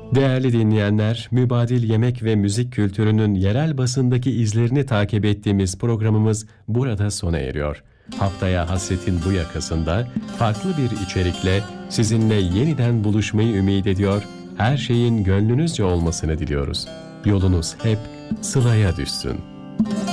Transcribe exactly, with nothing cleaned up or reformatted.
Değerli dinleyenler, mübadil yemek ve müzik kültürünün yerel basındaki izlerini takip ettiğimiz programımız burada sona eriyor. Haftaya Hasret'in bu yakasında farklı bir içerikle sizinle yeniden buluşmayı ümit ediyor, her şeyin gönlünüzce olmasını diliyoruz. Yolunuz hep Sıla'ya düşsün.